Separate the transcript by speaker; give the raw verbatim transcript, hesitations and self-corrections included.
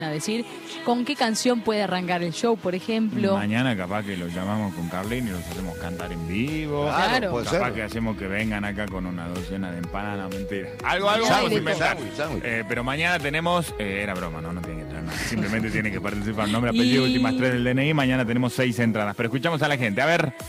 Speaker 1: a decir con qué canción puede arrancar el show, por ejemplo.
Speaker 2: Mañana capaz que los llamamos con Carlín y los hacemos cantar en vivo.
Speaker 1: Claro.
Speaker 3: puede
Speaker 2: Capaz
Speaker 3: ser.
Speaker 2: que hacemos que vengan acá con una docena de empanadas, no, mentira. Algo, algo
Speaker 1: Mañana
Speaker 2: vamos a
Speaker 1: hay de
Speaker 2: inventar.
Speaker 3: todo. Sándwich,
Speaker 2: Eh, pero mañana tenemos, eh, era broma, no, no tiene que traer nada. Simplemente tiene que participar. Nombre, apellido,
Speaker 1: Y-
Speaker 2: últimas tres del D N I. Mañana tenemos seis entradas. Pero escuchamos a la gente. A ver.